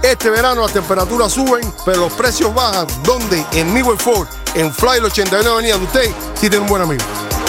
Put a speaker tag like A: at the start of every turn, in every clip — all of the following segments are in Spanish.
A: Este verano las temperaturas suben, pero los precios bajan. ¿Dónde? En Midway Ford, en Flyer 89 Avenida de usted, sí tiene un buen amigo.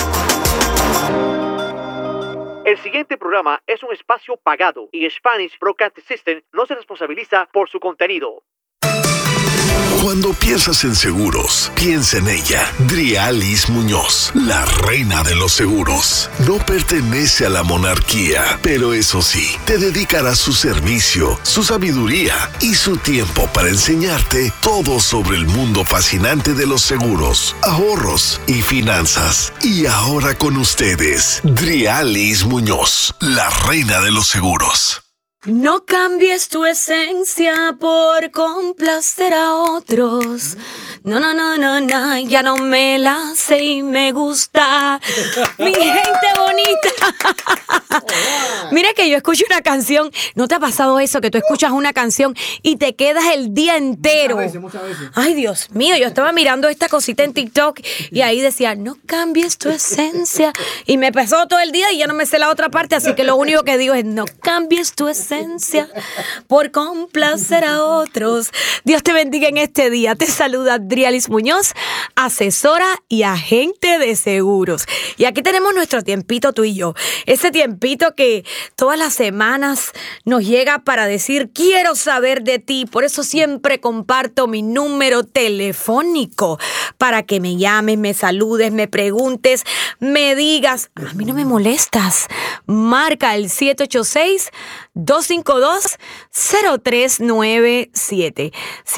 B: El siguiente programa es un espacio pagado y Spanish Broadcasting System no se responsabiliza por su contenido.
C: Cuando piensas en seguros, piensa en ella. Drialis Muñoz, la reina de los seguros. No pertenece a la monarquía, pero eso sí, te dedicará su servicio, su sabiduría y su tiempo para enseñarte todo sobre el mundo fascinante de los seguros, ahorros y finanzas. Y ahora con ustedes, Drialis Muñoz, la reina de los seguros.
D: No cambies tu esencia por complacer a otros. No, ya no me la sé y me gusta. Mi gente bonita. Mira que yo escucho una canción. ¿No te ha pasado eso? Que tú escuchas una canción y te quedas el día entero. Muchas veces. Ay, Dios mío, yo estaba mirando esta cosita en TikTok y ahí decía, no cambies tu esencia. Y me pasó todo el día y ya no me sé la otra parte, así que lo único que digo es, no cambies tu esencia por complacer a otros. Dios te bendiga en este día. Te saluda Drialis Muñoz, asesora y agente de seguros. Y aquí tenemos nuestro tiempito tú y yo. Ese tiempito que todas las semanas nos llega para decir, quiero saber de ti. Por eso siempre comparto mi número telefónico para que me llames, me saludes, me preguntes, me digas, a mí no me molestas. Marca el 786-252-0397.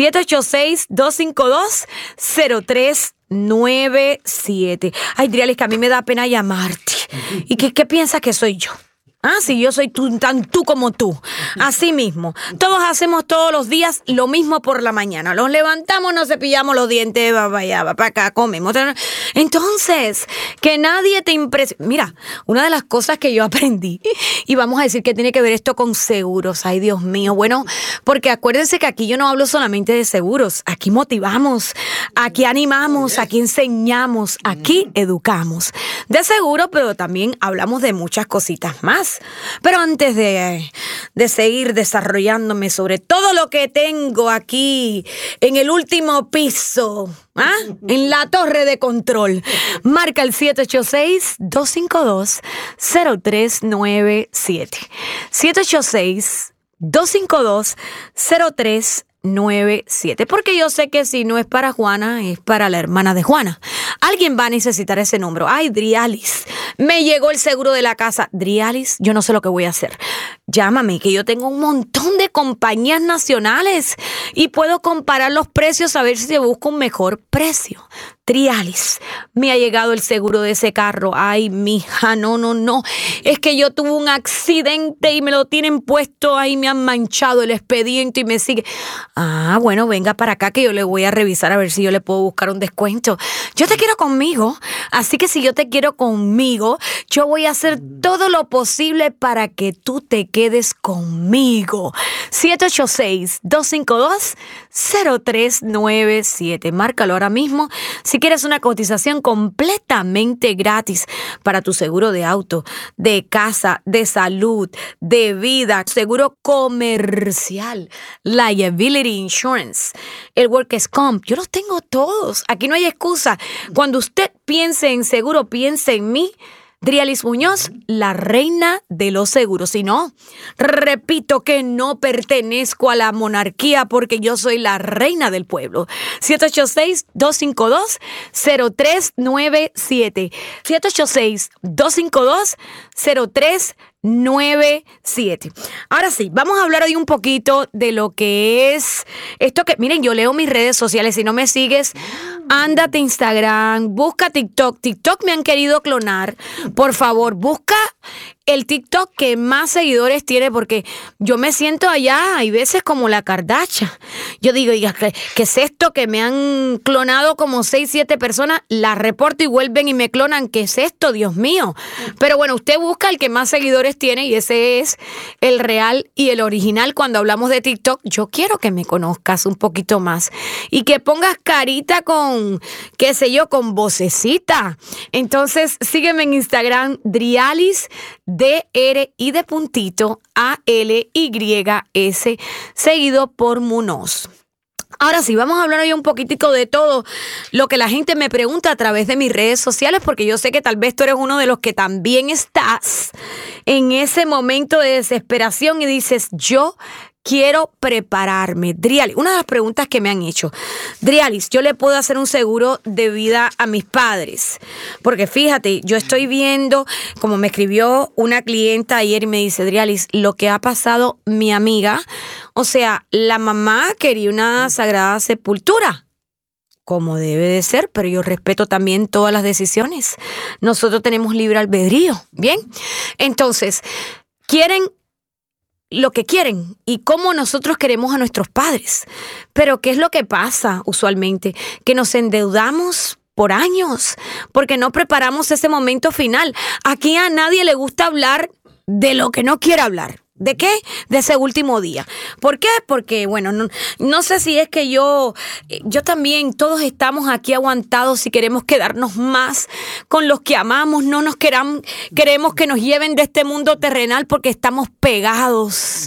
D: 786-252-0397. Ay, que a mí me da pena llamarte. ¿Y qué piensas que soy yo? Ah, sí, yo soy tan tú como tú. Así mismo. Todos hacemos todos los días lo mismo por la mañana. Nos levantamos, nos cepillamos los dientes, va para allá, va para acá, comemos. Entonces, que nadie te impresione. Mira, una de las cosas que yo aprendí, y vamos a decir que tiene que ver esto con seguros. Ay, Dios mío. Bueno, porque acuérdense que aquí yo no hablo solamente de seguros. Aquí motivamos, aquí animamos, aquí enseñamos, aquí educamos. De seguro, pero también hablamos de muchas cositas más. Pero antes de seguir desarrollándome sobre todo lo que tengo aquí en el último piso, en la torre de control, marca el 786-252-0397. 786-252-0397. Porque yo sé que si no es para Juana, es para la hermana de Juana. Alguien va a necesitar ese número. Ay, Drialis, me llegó el seguro de la casa. Drialis, yo no sé lo que voy a hacer. Llámame, que yo tengo un montón de compañías nacionales y puedo comparar los precios a ver si se busca un mejor precio. Drialis, me ha llegado el seguro de ese carro. Ay, mija, no. Es que yo tuve un accidente y me lo tienen puesto ahí, me han manchado el expediente y me sigue. Ah, bueno, venga para acá que yo le voy a revisar a ver si yo le puedo buscar un descuento. Yo te quiero conmigo, así que si yo te quiero conmigo, yo voy a hacer todo lo posible para que tú te quedes conmigo. 786-252-0397. Márcalo ahora mismo. Si quieres una cotización completamente gratis para tu seguro de auto, de casa, de salud, de vida, seguro comercial, liability insurance, el workers' comp, yo los tengo todos. Aquí no hay excusa. Cuando usted piense en seguro, piense en mí. Drialis Muñoz, la reina de los seguros. Si no, repito que no pertenezco a la monarquía porque yo soy la reina del pueblo. 786-252-0397. 786-252-0397. Ahora sí, vamos a hablar hoy un poquito de lo que es esto que, miren, yo leo mis redes sociales. Si no me sigues, ándate a Instagram, busca TikTok. TikTok me han querido clonar. Por favor, busca el TikTok que más seguidores tiene, porque yo me siento allá, hay veces como la Kardashian. Yo digo, ¿qué es esto? Que me han clonado como 6, 7 personas, la reporto y vuelven y me clonan. ¿Qué es esto? Dios mío. Pero bueno, usted busca el que más seguidores tiene y ese es el real y el original. Cuando hablamos de TikTok, yo quiero que me conozcas un poquito más y que pongas carita con, qué sé yo, con vocecita. Entonces, sígueme en Instagram, Drialis D-R-I de puntito A-L-Y-S, seguido por Munoz. Ahora sí, vamos a hablar hoy un poquitico de todo lo que la gente me pregunta a través de mis redes sociales, porque yo sé que tal vez tú eres uno de los que también estás en ese momento de desesperación y dices, yo quiero prepararme. Drialis, una de las preguntas que me han hecho, Drialis, ¿yo le puedo hacer un seguro de vida a mis padres? Porque fíjate, yo estoy viendo, como me escribió una clienta ayer y me dice, Drialis, lo que ha pasado mi amiga, o sea, la mamá quería una sagrada sepultura, como debe de ser, pero yo respeto también todas las decisiones. Nosotros tenemos libre albedrío, ¿bien? Entonces, quieren lo que quieren y cómo nosotros queremos a nuestros padres. Pero ¿qué es lo que pasa usualmente? Que nos endeudamos por años porque no preparamos ese momento final. Aquí a nadie le gusta hablar de lo que no quiere hablar. ¿De qué? De ese último día. ¿Por qué? Porque, bueno, no sé si es que yo también, todos estamos aquí aguantados y queremos quedarnos más con los que amamos, no nos queremos que nos lleven de este mundo terrenal porque estamos pegados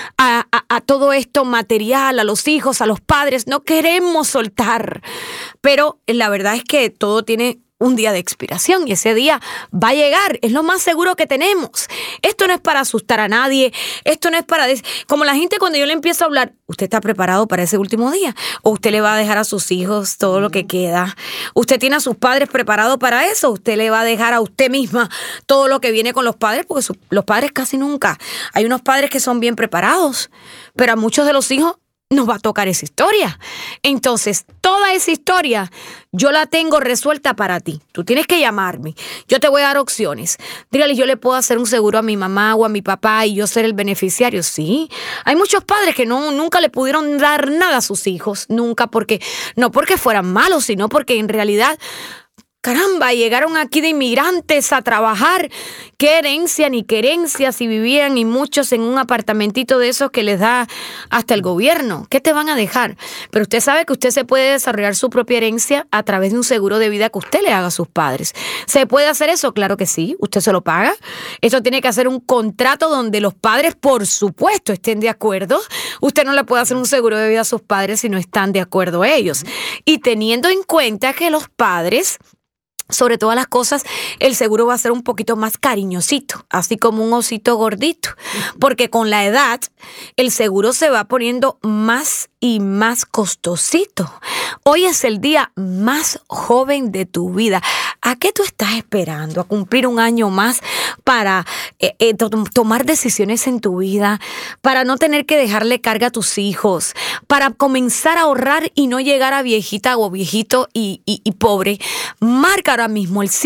D: a todo esto material, a los hijos, a los padres, no queremos soltar. Pero la verdad es que todo tiene un día de expiración y ese día va a llegar, es lo más seguro que tenemos. Esto no es para asustar a nadie, esto no es para... Como la gente cuando yo le empiezo a hablar, ¿usted está preparado para ese último día? ¿O usted le va a dejar a sus hijos todo lo que queda? ¿Usted tiene a sus padres preparados para eso? ¿Usted le va a dejar a usted misma todo lo que viene con los padres? Porque los padres casi nunca. Hay unos padres que son bien preparados, pero a muchos de los hijos nos va a tocar esa historia. Entonces, toda esa historia yo la tengo resuelta para ti. Tú tienes que llamarme. Yo te voy a dar opciones. Dígale, yo le puedo hacer un seguro a mi mamá o a mi papá y yo ser el beneficiario. Sí. Hay muchos padres que nunca le pudieron dar nada a sus hijos. Nunca no porque fueran malos, sino porque en realidad... Caramba, llegaron aquí de inmigrantes a trabajar. Qué herencia ni querencia si vivían y muchos en un apartamentito de esos que les da hasta el gobierno. ¿Qué te van a dejar? Pero usted sabe que usted se puede desarrollar su propia herencia a través de un seguro de vida que usted le haga a sus padres. ¿Se puede hacer eso? Claro que sí. Usted se lo paga. Eso tiene que hacer un contrato donde los padres, por supuesto, estén de acuerdo. Usted no le puede hacer un seguro de vida a sus padres si no están de acuerdo ellos. Y teniendo en cuenta que los padres... Sobre todas las cosas, el seguro va a ser un poquito más cariñosito, así como un osito gordito, porque con la edad el seguro se va poniendo más y más costosito. Hoy es el día más joven de tu vida. ¿A qué tú estás esperando? ¿A cumplir un año más para tomar decisiones en tu vida? Para no tener que dejarle carga a tus hijos, para comenzar a ahorrar y no llegar a viejita o viejito y pobre. Marca ahora mismo el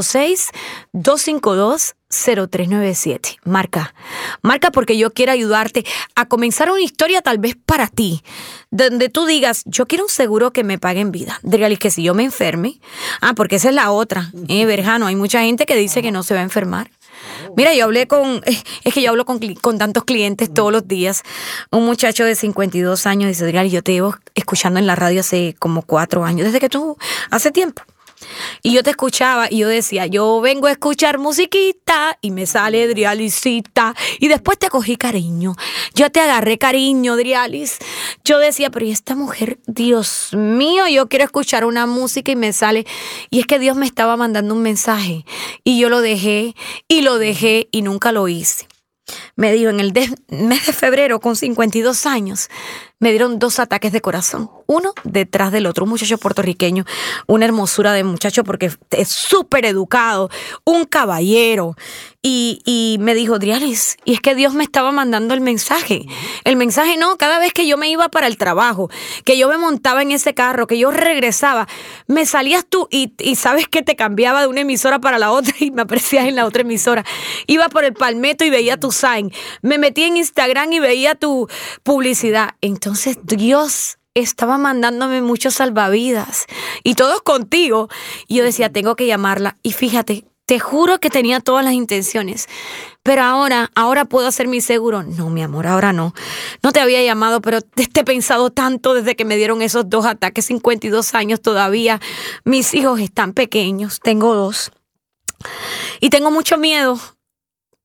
D: 786-252-0397. Marca porque yo quiero ayudarte a comenzar una historia tal vez para ti, donde tú digas, yo quiero un seguro que me pague en vida. Dígale que si yo me enferme, porque esa es la otra, Berjano, hay mucha gente que dice que no se va a enfermar. Mira, yo hablo con tantos clientes todos los días. Un muchacho de 52 años dice, Adrián, yo te llevo escuchando en la radio hace como 4 años, desde que tú, hace tiempo. Y yo te escuchaba y yo decía, yo vengo a escuchar musiquita y me sale Drialisita. Y después te cogí cariño. Yo te agarré cariño, Drialis. Yo decía, pero ¿y esta mujer? Dios mío, yo quiero escuchar una música y me sale. Y es que Dios me estaba mandando un mensaje. Y yo lo dejé y nunca lo hice. Me dijo, en el mes de febrero, con 52 años, me dieron 2 ataques de corazón, uno detrás del otro. Un muchacho puertorriqueño, una hermosura de muchacho porque es súper educado, un caballero. Y me dijo, Drialis, y es que Dios me estaba mandando el mensaje. El mensaje no, cada vez que yo me iba para el trabajo, que yo me montaba en ese carro, que yo regresaba, me salías tú y sabes que te cambiaba de una emisora para la otra y me aparecías en la otra emisora. Iba por el Palmetto y veía tu sign. Me metí en Instagram y veía tu publicidad. Entonces Dios estaba mandándome muchos salvavidas y todos contigo. Y yo decía, tengo que llamarla. Y fíjate, te juro que tenía todas las intenciones. Pero ahora puedo hacer mi seguro. No, mi amor, ahora no. No te había llamado, pero te he pensado tanto desde que me dieron esos 2 ataques, 52 años todavía. Mis hijos están pequeños, tengo 2. Y tengo mucho miedo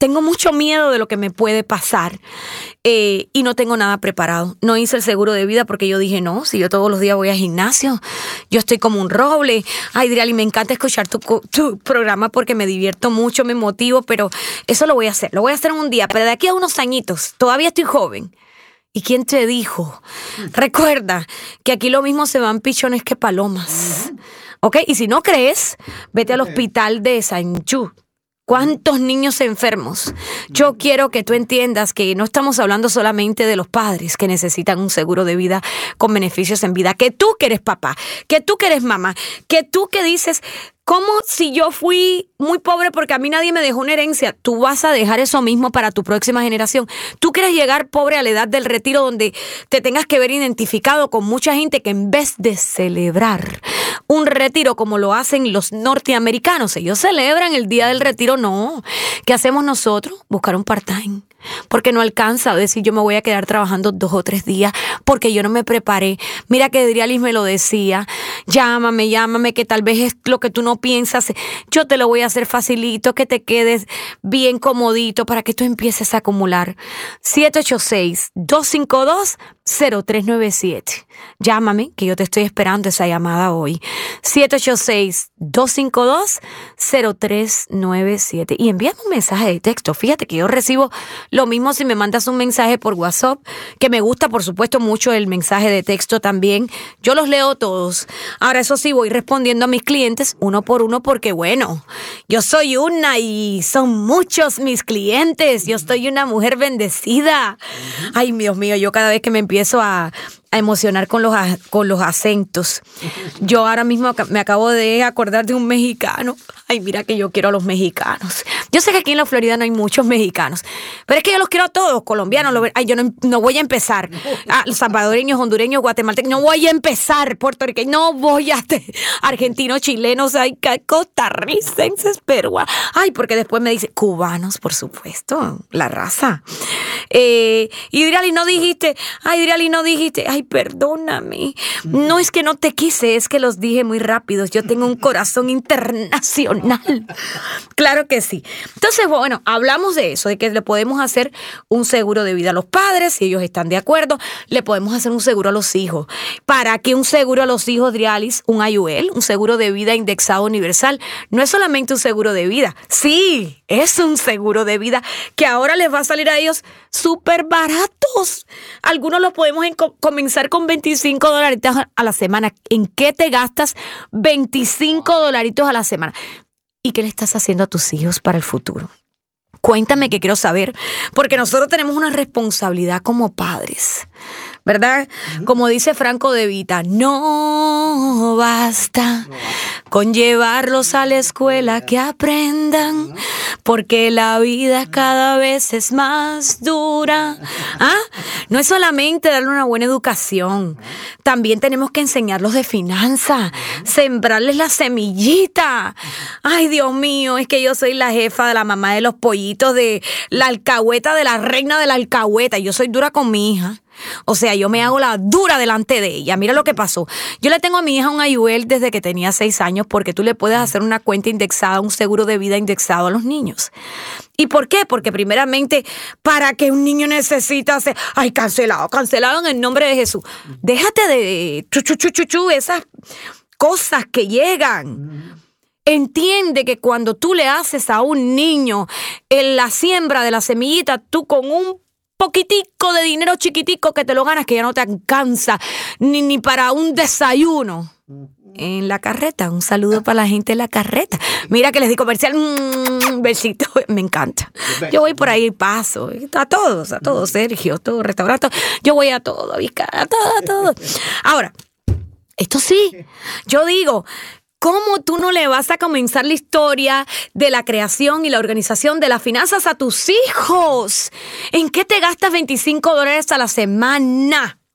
D: tengo mucho miedo de lo que me puede pasar y no tengo nada preparado. No hice el seguro de vida porque yo dije, no, si yo todos los días voy al gimnasio, yo estoy como un roble. Ay, Driali, me encanta escuchar tu programa porque me divierto mucho, me motivo, pero eso lo voy a hacer en un día, pero de aquí a unos añitos, todavía estoy joven. ¿Y quién te dijo? Recuerda que aquí lo mismo se van pichones que palomas. ¿Ok? Y si no crees, vete al hospital de Sanchú. ¿Cuántos niños enfermos? Yo quiero que tú entiendas que no estamos hablando solamente de los padres que necesitan un seguro de vida con beneficios en vida. Que tú que eres papá, que tú que eres mamá, que tú que dices, ¿cómo si yo fui muy pobre porque a mí nadie me dejó una herencia? Tú vas a dejar eso mismo para tu próxima generación. Tú quieres llegar pobre a la edad del retiro donde te tengas que ver identificado con mucha gente que en vez de celebrar un retiro como lo hacen los norteamericanos, ellos celebran el día del retiro, no. ¿Qué hacemos nosotros? Buscar un part-time. Porque no alcanza a decir yo me voy a quedar trabajando 2 o 3 días porque yo no me preparé. Mira que Driali me lo decía, llámame, que tal vez es lo que tú no piensas. Yo te lo voy a hacer facilito, que te quedes bien comodito para que tú empieces a acumular. 786-252-0397. Llámame, que yo te estoy esperando esa llamada hoy. 786-252-0397. Y envíame un mensaje de texto. Fíjate que yo recibo lo mismo si me mandas un mensaje por WhatsApp, que me gusta, por supuesto, mucho el mensaje de texto también. Yo los leo todos. Ahora, eso sí, voy respondiendo a mis clientes uno por uno porque, bueno, yo soy una y son muchos mis clientes. Yo estoy una mujer bendecida. Ay, Dios mío, yo cada vez que me empiezo a emocionar con los acentos. Yo ahora mismo me acabo de acordar de un mexicano. Ay, mira que yo quiero a los mexicanos. Yo sé que aquí en la Florida no hay muchos mexicanos, pero es que yo los quiero a todos, colombianos. Ay, yo no voy a empezar. Salvadoreños, hondureños, guatemaltecos. No voy a empezar puertorriqueños. No voy a argentinos, chilenos, ay, costarricenses, peruanos. Ay, porque después me dice cubanos, por supuesto, la raza. Y Driali, no dijiste. Ay, perdóname. No es que no te quise, es que los dije muy rápidos. Yo tengo un corazón internacional. Claro que sí. Entonces, bueno, hablamos de eso, de que le podemos hacer un seguro de vida a los padres, si ellos están de acuerdo. Le podemos hacer un seguro a los hijos. ¿Para qué un seguro a los hijos, Drialis? Un IUL, un seguro de vida indexado universal. No es solamente un seguro de vida. Sí, es un seguro de vida que ahora les va a salir a ellos súper baratos. Algunos los podemos comenzar con $25 a la semana. ¿En qué te gastas $25 a la semana? ¿Y qué le estás haciendo a tus hijos para el futuro? Cuéntame, que quiero saber, porque nosotros tenemos una responsabilidad como padres, ¿verdad? Como dice Franco De Vita, no basta con llevarlos a la escuela que aprendan, porque la vida cada vez es más dura. No es solamente darle una buena educación, también tenemos que enseñarlos de finanzas, sembrarles la semillita. Ay, Dios mío, es que yo soy la jefa de la mamá de los pollitos, de la alcahueta, de la reina de la alcahueta. Yo soy dura con mi hija. O sea, yo me hago la dura delante de ella. Mira lo que pasó. Yo le tengo a mi hija un IUL desde que tenía 6 años porque tú le puedes hacer una cuenta indexada, un seguro de vida indexado a los niños. ¿Y por qué? Porque primeramente, ¿para qué un niño necesita hacer? Ay, cancelado en el nombre de Jesús. Déjate de esas cosas que llegan. Entiende que cuando tú le haces a un niño en la siembra de la semillita, tú con un poquitico de dinero chiquitico que te lo ganas, que ya no te alcanza ni para un desayuno. En la carreta, un saludo para la gente de la carreta. Mira que les di comercial, besito, me encanta. Yo voy por ahí y paso, a todos, Sergio, todo restaurante, yo voy a todo, a todo. Ahora, esto sí, yo digo, ¿cómo tú no le vas a comenzar la historia de la creación y la organización de las finanzas a tus hijos? ¿En qué te gastas $25 a la semana?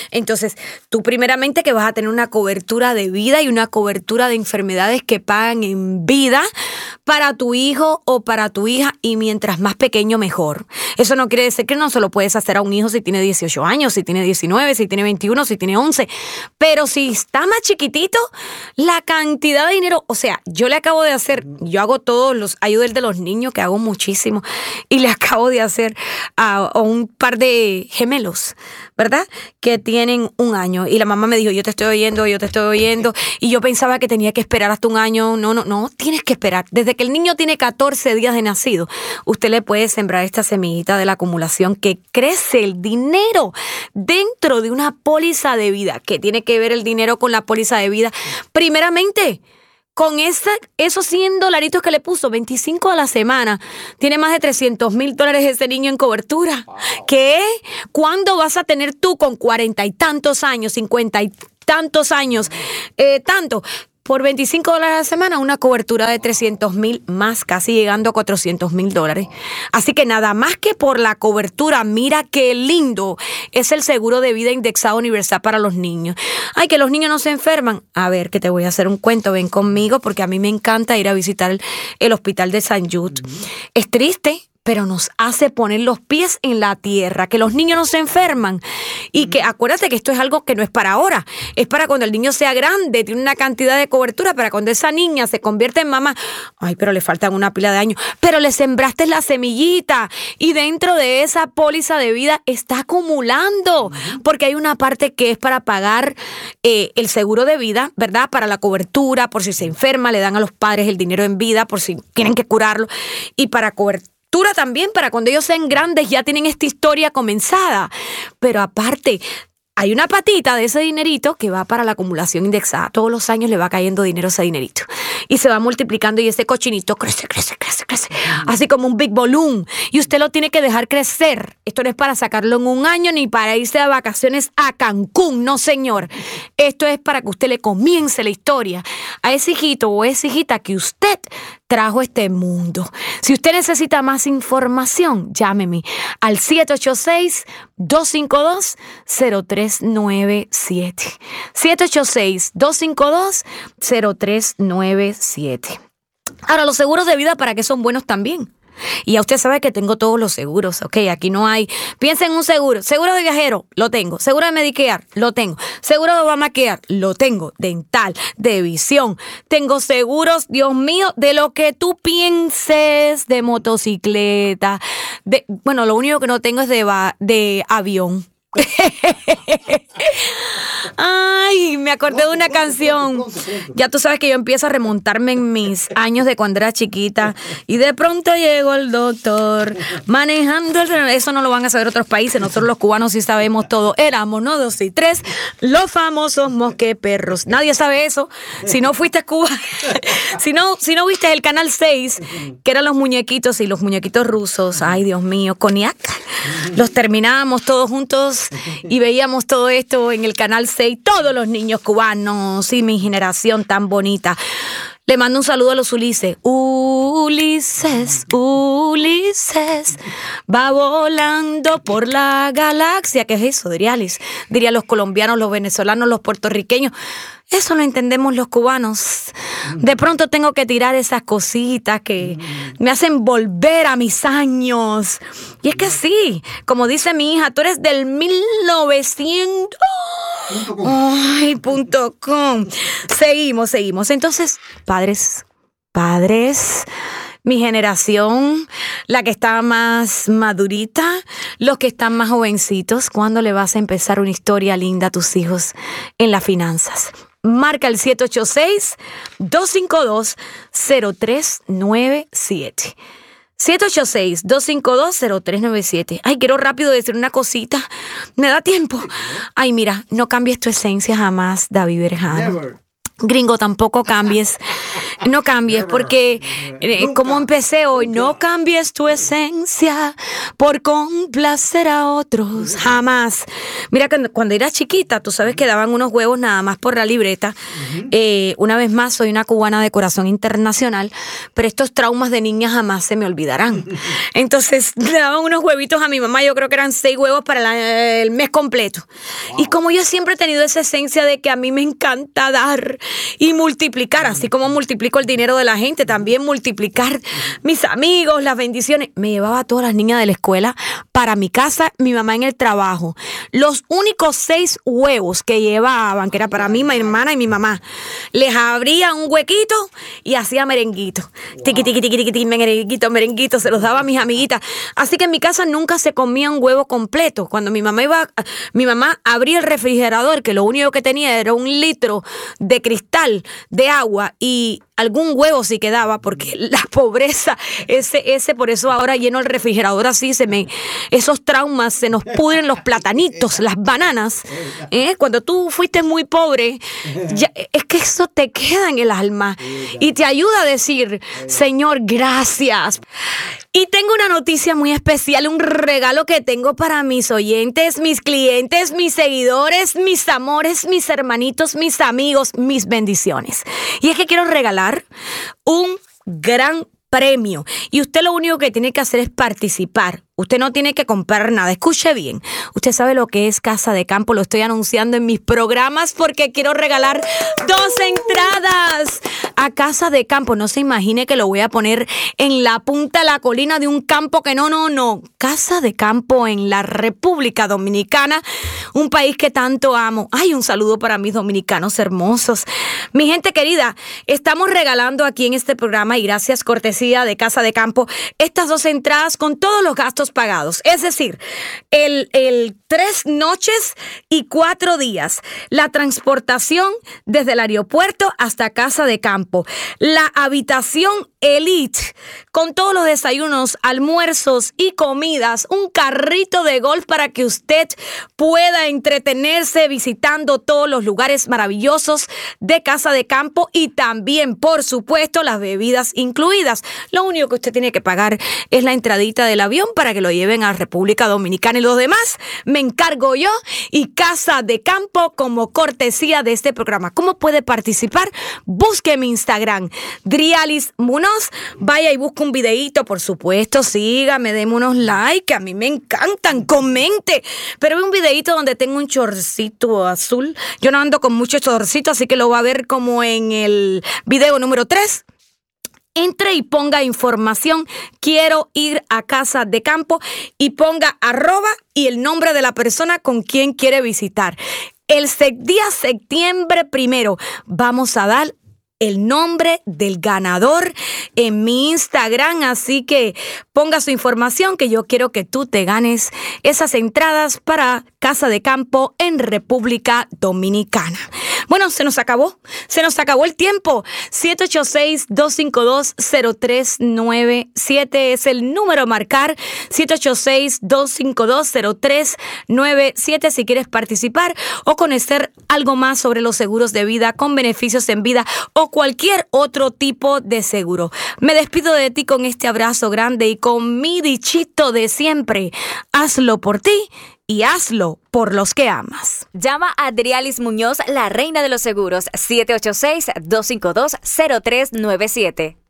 D: Entonces, tú primeramente que vas a tener una cobertura de vida y una cobertura de enfermedades que pagan en vida para tu hijo o para tu hija, y mientras más pequeño mejor. Eso no quiere decir que no se lo puedes hacer a un hijo si tiene 18 años, si tiene 19, si tiene 21, si tiene 11. Pero si está más chiquitito, la cantidad de dinero, o sea, yo le acabo de hacer, yo hago todos los ayudas de los niños, que hago muchísimo, y le acabo de hacer a un par de gemelos, ¿verdad? Que tienen 1 año. Y la mamá me dijo, yo te estoy oyendo. Y yo pensaba que tenía que esperar hasta 1 año. No, tienes que esperar. Desde que el niño tiene 14 días de nacido, usted le puede sembrar esta semillita de la acumulación que crece el dinero dentro de una póliza de vida. ¿Qué tiene que ver el dinero con la póliza de vida? Primeramente, con esos $100 que le puso, 25 a la semana, tiene más de $300,000 ese niño en cobertura. Wow. ¿Qué? ¿Cuándo vas a tener tú con 40 y tantos años, 50 y tantos años, por $25 a la semana, una cobertura de $300,000 más, casi llegando a $400,000? Así que nada más que por la cobertura, mira qué lindo es el seguro de vida indexado universal para los niños. Ay, que los niños no se enferman. A ver, que te voy a hacer un cuento, ven conmigo, porque a mí me encanta ir a visitar el hospital de St. Jude. Es triste, pero nos hace poner los pies en la tierra, que los niños no se enferman. Y que acuérdate que esto es algo que no es para ahora, es para cuando el niño sea grande, tiene una cantidad de cobertura, para cuando esa niña se convierte en mamá. Ay, pero le faltan una pila de años. Pero le sembraste la semillita, y dentro de esa póliza de vida está acumulando, porque hay una parte que es para pagar el seguro de vida, ¿verdad? Para la cobertura, por si se enferma, le dan a los padres el dinero en vida, por si tienen que curarlo, y para cobertura también, para cuando ellos sean grandes ya tienen esta historia comenzada. Pero aparte, hay una patita de ese dinerito que va para la acumulación indexada. Todos los años le va cayendo dinero a ese dinerito. Y se va multiplicando, y ese cochinito crece. Así como un big balloon. Y usted lo tiene que dejar crecer. Esto no es para sacarlo en 1 año ni para irse de vacaciones a Cancún. No, señor. Esto es para que usted le comience la historia a ese hijito o esa hijita que usted trajo a este mundo. Si usted necesita más información, llámeme al 786-252-0397. 786-252-0397. Ahora, los seguros de vida, ¿para qué son buenos también? Y ya usted sabe que tengo todos los seguros, ¿ok? Aquí no hay... Piensa en un seguro. Seguro de viajero, lo tengo. Seguro de Medicare, lo tengo. Seguro de Obamacare, lo tengo. Dental, de visión. Tengo seguros, Dios mío, de lo que tú pienses, de motocicleta. Bueno, lo único que no tengo es de avión. Ay, me acordé de una canción. Ya tú sabes que yo empiezo a remontarme en mis años de cuando era chiquita, y de pronto llegó el doctor manejando el... Eso no lo van a saber otros países, nosotros los cubanos sí sabemos todo. Éramos 1, 2 y 3, los famosos mosqueperros. Nadie sabe eso. Si no fuiste a Cuba, si no viste el canal 6, que eran los muñequitos y los muñequitos rusos. Ay, Dios mío, Cognac. Los terminábamos todos juntos y veíamos todo esto en el canal 6, todos los niños cubanos y mi generación tan bonita. Le mando un saludo a los Ulises. Ulises va volando por la galaxia. ¿Qué es eso? Dirían los colombianos, los venezolanos, los puertorriqueños. Eso lo entendemos los cubanos. De pronto tengo que tirar esas cositas que me hacen volver a mis años. Y es que sí, como dice mi hija, tú eres del 1900.com. Seguimos. Entonces, padres, mi generación, la que está más madurita, los que están más jovencitos, ¿cuándo le vas a empezar una historia linda a tus hijos en las finanzas? Marca el 786-252-0397. 786-252-0397. Ay, quiero rápido decir una cosita. ¿Me da tiempo? Ay, mira, no cambies tu esencia jamás, David Berjano. Never. Gringo, tampoco cambies. No cambies, porque como empecé hoy, no cambies tu esencia por complacer a otros. Jamás. Mira, cuando era chiquita, tú sabes que daban unos huevos nada más por la libreta. Una vez más, soy una cubana de corazón internacional, pero estos traumas de niña jamás se me olvidarán. Entonces, le daban unos huevitos a mi mamá, yo creo que eran 6 huevos para el mes completo. Wow. Y como yo siempre he tenido esa esencia de que a mí me encanta dar y multiplicar, así como multiplico el dinero de la gente, también multiplicar mis amigos, las bendiciones. Me llevaba a todas las niñas de la escuela para mi casa, mi mamá en el trabajo. Los únicos 6 huevos que llevaban, que era para mí, mi hermana y mi mamá, les abría un huequito y hacía merenguito. Wow. Tiqui, tiqui, tiqui, tiqui, merenguito, se los daba a mis amiguitas. Así que en mi casa nunca se comía un huevo completo. Cuando mi mamá abría el refrigerador, que lo único que tenía era 1 litro de cristal de agua y algún huevo sí quedaba, porque la pobreza, por eso ahora lleno el refrigerador así, esos traumas, se nos pudren los platanitos, las bananas. Cuando tú fuiste muy pobre, es que eso te queda en el alma y te ayuda a decir, Señor, gracias. Y tengo una noticia muy especial, un regalo que tengo para mis oyentes, mis clientes, mis seguidores, mis amores, mis hermanitos, mis amigos, mis bendiciones. Y es que quiero regalar un gran premio. Y usted lo único que tiene que hacer es participar. Usted no tiene que comprar nada. Escuche bien. Usted sabe lo que es Casa de Campo. Lo estoy anunciando en mis programas porque quiero regalar 2 entradas a Casa de Campo. No se imagine que lo voy a poner en la punta de la colina de un campo que no. Casa de Campo en la República Dominicana, un país que tanto amo. Ay, un saludo para mis dominicanos hermosos. Mi gente querida, estamos regalando aquí en este programa, y gracias cortesía de Casa de Campo, estas 2 entradas con todos los gastos pagados, es decir, el 3 noches y 4 días, la transportación desde el aeropuerto hasta Casa de Campo, la habitación elite con todos los desayunos, almuerzos y comidas, un carrito de golf para que usted pueda entretenerse visitando todos los lugares maravillosos de Casa de Campo, y también, por supuesto, las bebidas incluidas. Lo único que usted tiene que pagar es la entradita del avión para que lo lleven a República Dominicana, y los demás me encargo yo y Casa de Campo como cortesía de este programa. ¿Cómo puede participar? Busque mi Instagram, Drialis Munoz. Vaya y busque un videíto, por supuesto, sígame, deme unos likes, que a mí me encantan, comente. Pero ve un videíto donde tengo un chorcito azul. Yo no ando con mucho chorcito, así que lo va a ver como en el video número 3. Entre y ponga información, quiero ir a Casa de Campo, y ponga @ y el nombre de la persona con quien quiere visitar. El día septiembre 1 vamos a dar el nombre del ganador en mi Instagram, así que ponga su información, que yo quiero que tú te ganes esas entradas para Casa de Campo en República Dominicana. Bueno, se nos acabó el tiempo. 786-252-0397 es el número a marcar. 786-252-0397 si quieres participar o conocer algo más sobre los seguros de vida con beneficios en vida o cualquier otro tipo de seguro. Me despido de ti con este abrazo grande y con mi dichito de siempre. Hazlo por ti y hazlo por los que amas.
E: Llama a Drialis Muñoz, la reina de los seguros, 786-252-0397.